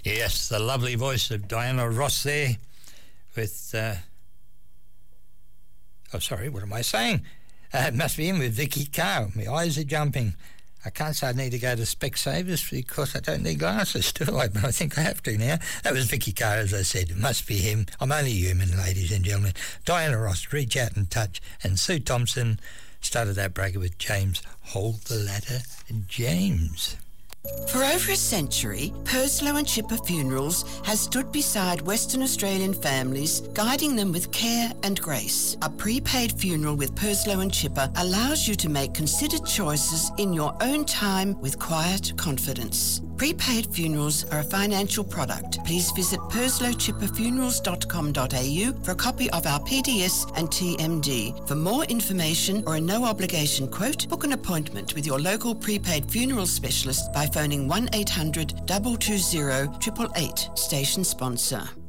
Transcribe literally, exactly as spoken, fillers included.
Yes, the lovely voice of Diana Ross there with... Uh, oh, sorry, what am I saying? Uh, it must be him with Vicky Carr. My eyes are jumping. I can't say I need to go to Specsavers because I don't need glasses, do I? But I think I have to now. That was Vicky Carr, as I said. It must be him. I'm only human, ladies and gentlemen. Diana Ross, Reach Out and Touch. And Sue Thompson started that breaker with James Hold the Ladder. James. For over a century, Purslow and Chipper Funerals has stood beside Western Australian families, guiding them with care and grace. A prepaid funeral with Purslow and Chipper allows you to make considered choices in your own time with quiet confidence. Prepaid funerals are a financial product. Please visit purslow chipper funerals dot com dot a u for a copy of our P D S and T M D. For more information or a no-obligation quote, book an appointment with your local prepaid funeral specialist by phoning one eight hundred two two zero eight eight eight eight, station sponsor.